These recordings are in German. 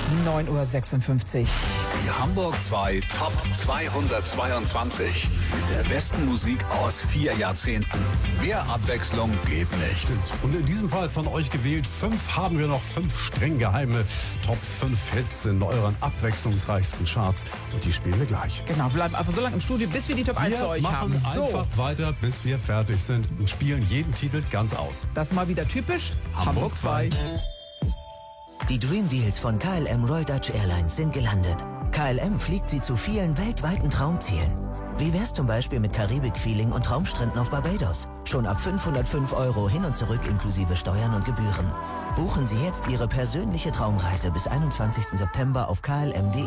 9:56 Uhr. Die Hamburg 2 Top 222. Mit der besten Musik aus 4 Jahrzehnten. Mehr Abwechslung geht nicht. Und in diesem Fall von euch gewählt 5 haben wir noch 5 streng geheime Top 5 Hits in euren abwechslungsreichsten Charts. Und die spielen wir gleich. Genau, bleiben einfach so lange im Studio, bis wir die Top 1 für euch haben. Wir machen einfach weiter, bis wir fertig sind und spielen jeden Titel ganz aus. Das ist mal wieder typisch Hamburg 2. Die Dream Deals von KLM Royal Dutch Airlines sind gelandet. KLM fliegt sie zu vielen weltweiten Traumzielen. Wie wär's zum Beispiel mit Karibik-Feeling und Traumstränden auf Barbados? Schon ab 505 € hin und zurück inklusive Steuern und Gebühren. Buchen Sie jetzt Ihre persönliche Traumreise bis 21. September auf klm.de.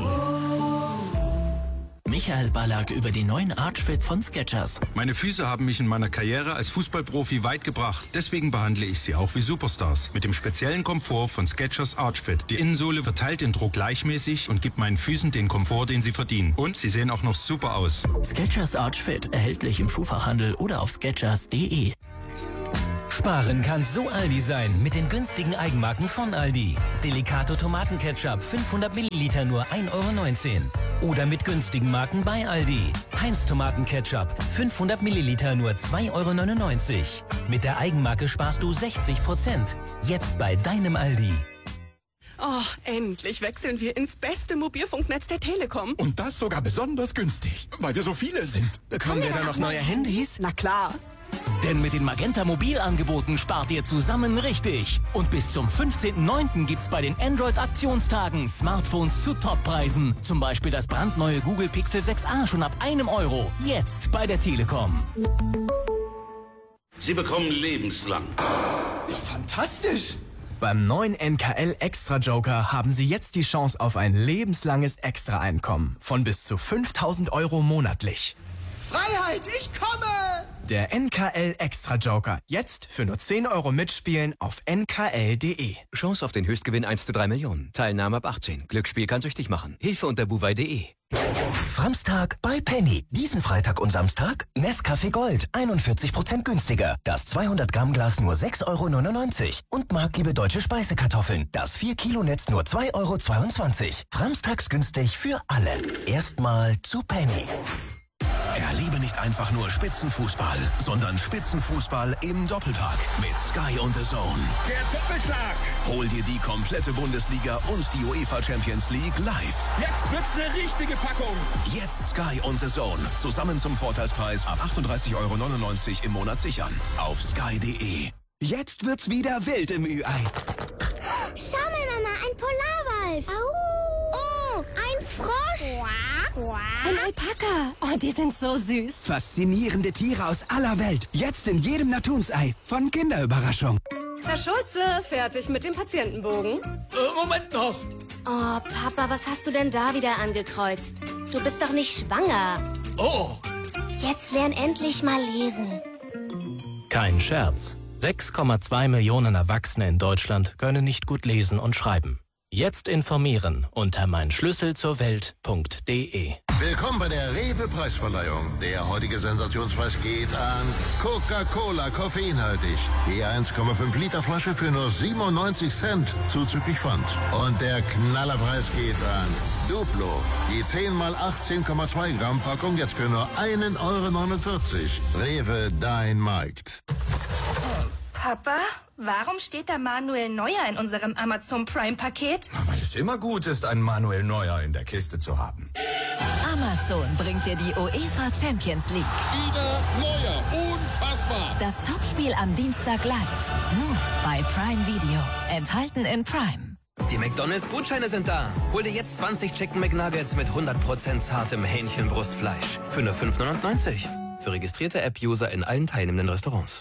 Michael Ballack über die neuen Archfit von Skechers. Meine Füße haben mich in meiner Karriere als Fußballprofi weit gebracht. Deswegen behandle ich sie auch wie Superstars. Mit dem speziellen Komfort von Skechers Archfit. Die Innensohle verteilt den Druck gleichmäßig und gibt meinen Füßen den Komfort, den sie verdienen. Und sie sehen auch noch super aus. Skechers Archfit, erhältlich im Schuhfachhandel oder auf skechers.de. Sparen kann so Aldi sein mit den günstigen Eigenmarken von Aldi. Delicato Tomatenketchup 500 Milliliter nur 1,19 €. Oder mit günstigen Marken bei Aldi. Heinz Tomatenketchup 500 Milliliter nur 2,99 €. Mit der Eigenmarke sparst du 60%. Jetzt bei deinem Aldi. Oh, endlich wechseln wir ins beste Mobilfunknetz der Telekom. Und das sogar besonders günstig, weil wir so viele sind. Bekommen wir da noch neue Handys? Na klar. Denn mit den Magenta Mobilangeboten spart ihr zusammen richtig. Und bis zum 15.09. gibt's bei den Android-Aktionstagen Smartphones zu Toppreisen. Zum Beispiel das brandneue Google Pixel 6a schon ab 1 €. Jetzt bei der Telekom. Sie bekommen lebenslang. Ja, fantastisch. Beim neuen NKL Extra Joker haben Sie jetzt die Chance auf ein lebenslanges Extraeinkommen von bis zu 5.000 € monatlich. Freiheit, ich komme! Der NKL Extra Joker. Jetzt für nur 10 € mitspielen auf nkl.de. Chance auf den Höchstgewinn 1:3 Millionen. Teilnahme ab 18. Glücksspiel kann süchtig machen. Hilfe unter buwei.de. Framstag bei Penny. Diesen Freitag und Samstag Nescafé Gold 41% günstiger. Das 200 Gramm Glas nur 6,99 € und marktliebe deutsche Speisekartoffeln. Das 4 Kilo Netz nur 2,22 €. Framstags günstig für alle. Erstmal zu Penny. Erlebe nicht einfach nur Spitzenfußball, sondern Spitzenfußball im Doppelpack mit Sky und The Zone. Der Doppelschlag. Hol dir die komplette Bundesliga und die UEFA Champions League live. Jetzt wird's eine richtige Packung. Jetzt Sky und The Zone. Zusammen zum Vorteilspreis ab 38,99 € im Monat sichern. Auf sky.de. Jetzt wird's wieder wild im Ü-Ei. Schau mal, Mama, ein Polarwolf. Oh, ein Frosch. Ein Alpaka. Oh, die sind so süß. Faszinierende Tiere aus aller Welt. Jetzt in jedem Natunsei. Von Kinderüberraschung. Herr Schulze, fertig mit dem Patientenbogen? Moment noch. Oh, Papa, was hast du denn da wieder angekreuzt? Du bist doch nicht schwanger. Oh. Jetzt lern endlich mal lesen. Kein Scherz. 6,2 Millionen Erwachsene in Deutschland können nicht gut lesen und schreiben. Jetzt informieren unter meinschlüsselzurwelt.de. Willkommen bei der Rewe-Preisverleihung. Der heutige Sensationspreis geht an Coca-Cola, koffeinhaltig. Die 1,5 Liter Flasche für nur 97 Cent, zuzüglich Pfand. Und der Knallerpreis geht an Duplo. Die 10x18,2 Gramm Packung jetzt für nur 1,49 €. Rewe, dein Markt. Papa, warum steht da Manuel Neuer in unserem Amazon Prime-Paket? Weil es immer gut ist, einen Manuel Neuer in der Kiste zu haben. Amazon bringt dir die UEFA Champions League. Wieder Neuer, unfassbar. Das Topspiel am Dienstag live. Nur bei Prime Video. Enthalten in Prime. Die McDonald's-Gutscheine sind da. Hol dir jetzt 20 Chicken McNuggets mit 100% zartem Hähnchenbrustfleisch. Für nur 5,99 €. Für registrierte App-User in allen teilnehmenden Restaurants.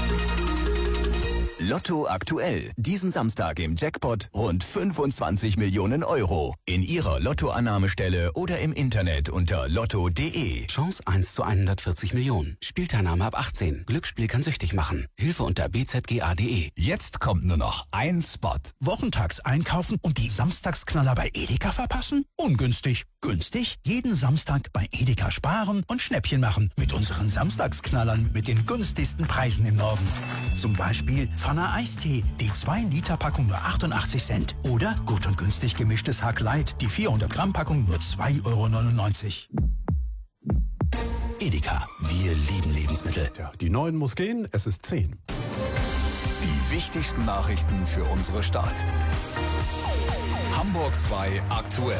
Lotto aktuell. Diesen Samstag im Jackpot rund 25 Millionen €. In Ihrer Lottoannahmestelle oder im Internet unter lotto.de. Chance 1 zu 140 Millionen. Spielteilnahme ab 18. Glücksspiel kann süchtig machen. Hilfe unter bzga.de. Jetzt kommt nur noch ein Spot. Wochentags einkaufen und die Samstagsknaller bei Edeka verpassen? Ungünstig. Günstig? Jeden Samstag bei Edeka sparen und Schnäppchen machen mit unseren Samstagsknallern mit den günstigsten Preisen im Norden. Zum Beispiel Tonner Eistee. Die 2-Liter-Packung nur 88 Cent. Oder gut und günstig gemischtes Hack Light. Die 400-Gramm-Packung nur 2,99 €. Edeka, wir lieben Lebensmittel. Ja, die 9 muss gehen, es ist 10. Die wichtigsten Nachrichten für unsere Stadt. Hamburg 2 aktuell.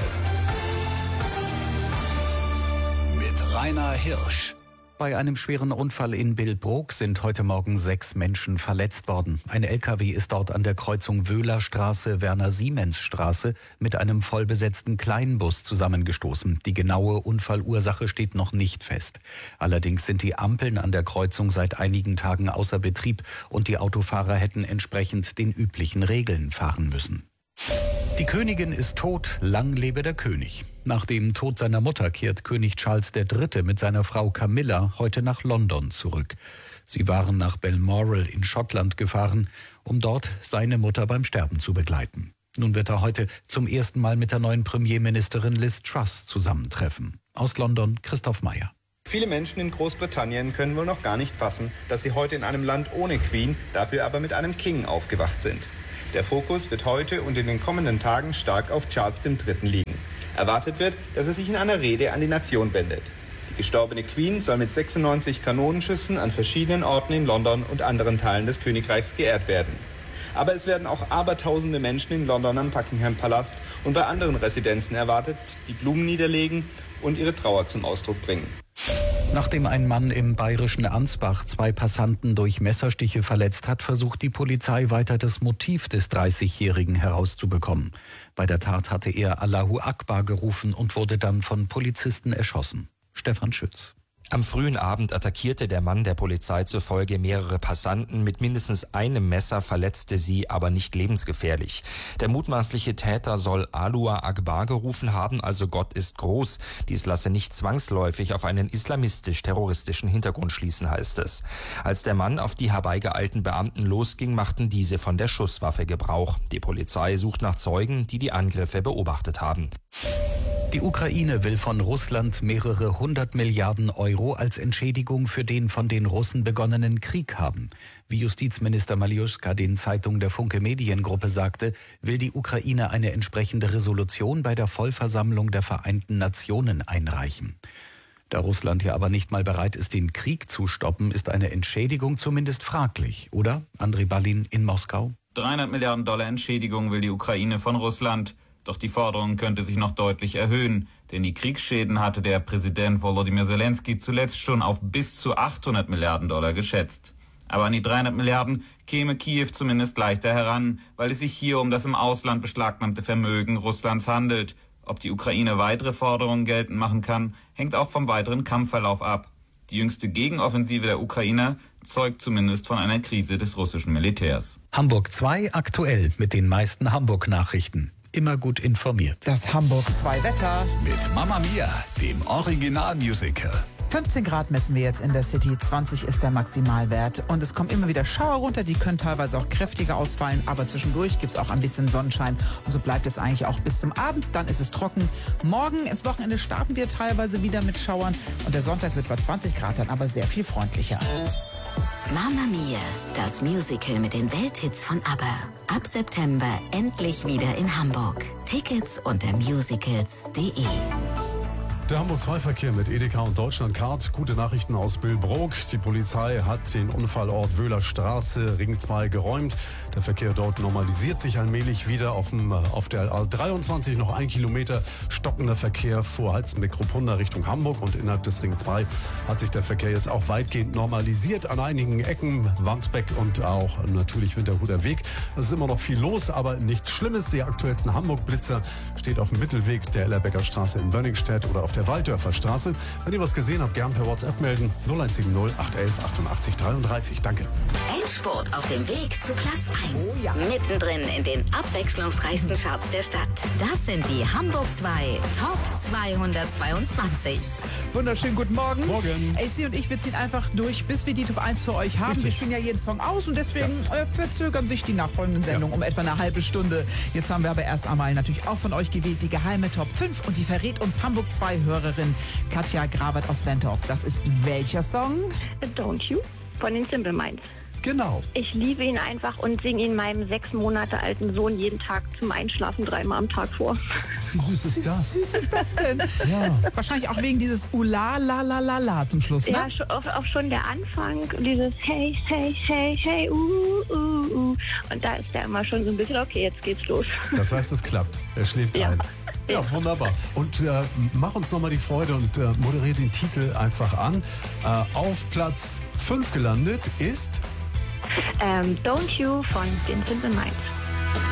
Mit Rainer Hirsch. Bei einem schweren Unfall in Billbrook sind heute Morgen 6 Menschen verletzt worden. Ein LKW ist dort an der Kreuzung Wöhlerstraße, Werner-Siemens-Straße mit einem vollbesetzten Kleinbus zusammengestoßen. Die genaue Unfallursache steht noch nicht fest. Allerdings sind die Ampeln an der Kreuzung seit einigen Tagen außer Betrieb und die Autofahrer hätten entsprechend den üblichen Regeln fahren müssen. Die Königin ist tot, lang lebe der König. Nach dem Tod seiner Mutter kehrt König Charles III. Mit seiner Frau Camilla heute nach London zurück. Sie waren nach Balmoral in Schottland gefahren, um dort seine Mutter beim Sterben zu begleiten. Nun wird er heute zum ersten Mal mit der neuen Premierministerin Liz Truss zusammentreffen. Aus London Christoph Meyer. Viele Menschen in Großbritannien können wohl noch gar nicht fassen, dass sie heute in einem Land ohne Queen, dafür aber mit einem King aufgewacht sind. Der Fokus wird heute und in den kommenden Tagen stark auf Charles III. Liegen. Erwartet wird, dass er sich in einer Rede an die Nation wendet. Die gestorbene Queen soll mit 96 Kanonenschüssen an verschiedenen Orten in London und anderen Teilen des Königreichs geehrt werden. Aber es werden auch abertausende Menschen in London am Buckingham Palast und bei anderen Residenzen erwartet, die Blumen niederlegen und ihre Trauer zum Ausdruck bringen. Nachdem ein Mann im bayerischen Ansbach 2 Passanten durch Messerstiche verletzt hat, versucht die Polizei weiter das Motiv des 30-Jährigen herauszubekommen. Bei der Tat hatte er Allahu Akbar gerufen und wurde dann von Polizisten erschossen. Stefan Schütz. Am frühen Abend attackierte der Mann der Polizei zufolge mehrere Passanten. Mit mindestens einem Messer verletzte sie, aber nicht lebensgefährlich. Der mutmaßliche Täter soll Allahu Akbar gerufen haben, also Gott ist groß. Dies lasse nicht zwangsläufig auf einen islamistisch-terroristischen Hintergrund schließen, heißt es. Als der Mann auf die herbeigeeilten Beamten losging, machten diese von der Schusswaffe Gebrauch. Die Polizei sucht nach Zeugen, die die Angriffe beobachtet haben. Die Ukraine will von Russland mehrere 100 Milliarden Euro als Entschädigung für den von den Russen begonnenen Krieg haben. Wie Justizminister Maljuschka den Zeitungen der Funke Mediengruppe sagte, will die Ukraine eine entsprechende Resolution bei der Vollversammlung der Vereinten Nationen einreichen. Da Russland ja aber nicht mal bereit ist, den Krieg zu stoppen, ist eine Entschädigung zumindest fraglich, oder? Andrei Balin in Moskau. 300 Milliarden Dollar Entschädigung will die Ukraine von Russland. Doch die Forderung könnte sich noch deutlich erhöhen, denn die Kriegsschäden hatte der Präsident Volodymyr Zelensky zuletzt schon auf bis zu 800 Milliarden Dollar geschätzt. Aber an die 300 Milliarden käme Kiew zumindest leichter heran, weil es sich hier um das im Ausland beschlagnahmte Vermögen Russlands handelt. Ob die Ukraine weitere Forderungen geltend machen kann, hängt auch vom weiteren Kampfverlauf ab. Die jüngste Gegenoffensive der Ukrainer zeugt zumindest von einer Krise des russischen Militärs. Hamburg 2 aktuell mit den meisten Hamburg-Nachrichten. Immer gut informiert. Das Hamburg 2 Wetter. Mit Mamma Mia, dem Originalmusical. 15 Grad messen wir jetzt in der City, 20 ist der Maximalwert. Und es kommen immer wieder Schauer runter, die können teilweise auch kräftiger ausfallen. Aber zwischendurch gibt es auch ein bisschen Sonnenschein. Und so bleibt es eigentlich auch bis zum Abend. Dann ist es trocken. Morgen ins Wochenende starten wir teilweise wieder mit Schauern. Und der Sonntag wird bei 20 Grad dann aber sehr viel freundlicher. Mamma Mia, das Musical mit den Welthits von ABBA. Ab September endlich wieder in Hamburg. Tickets unter musicals.de. Der Hamburg-2-Verkehr mit Edeka und Deutschlandcard. Gute Nachrichten aus Billbrook. Die Polizei hat den Unfallort Wöhlerstraße, Ring 2, geräumt. Der Verkehr dort normalisiert sich allmählich wieder. Auf der A23 noch 1 Kilometer stockender Verkehr vor Halstenbeck-Kruppunda Richtung Hamburg. Und innerhalb des Ring 2 hat sich der Verkehr jetzt auch weitgehend normalisiert. An einigen Ecken, Wandsbeck und auch natürlich Winterhuder Weg. Es ist immer noch viel los, aber nichts Schlimmes. Die aktuellsten Hamburg-Blitzer steht auf dem Mittelweg der Ellerbecker Straße in Bönningstedt oder auf der Walddörfer Straße. Wenn ihr was gesehen habt, gern per WhatsApp melden. 0170 811 88 33. Danke. Endspurt auf dem Weg zu Platz 1. Oh ja. Mittendrin in den abwechslungsreichsten Charts der Stadt. Das sind die Hamburg 2 Top 222. Wunderschönen guten Morgen. Morgen. AC und ich, wir ziehen einfach durch, bis wir die Top 1 für euch haben. Richtig. Wir spielen ja jeden Song aus und deswegen verzögern sich die nachfolgenden Sendungen um etwa eine halbe Stunde. Jetzt haben wir aber erst einmal natürlich auch von euch gewählt die geheime Top 5 und die verrät uns Hamburg 2 Hörerin Katja Grawert aus Wentorf. Das ist welcher Song? Don't You von den Simple Minds. Genau. Ich liebe ihn einfach und singe ihn meinem 6 Monate alten Sohn jeden Tag zum Einschlafen 3-mal am Tag vor. Wie süß ist das? Wie süß ist das denn? Ja. Wahrscheinlich auch wegen dieses Ula la la la la zum Schluss, ne? Ja, auch schon der Anfang, dieses Hey, hey, hey, hey, Und da ist der immer schon so ein bisschen, okay, jetzt geht's los. Das heißt, es klappt. Er schläft ein. Ja, wunderbar. Und mach uns nochmal die Freude und moderiere den Titel einfach an. Auf Platz 5 gelandet ist Don't You von Vincent and Mainz.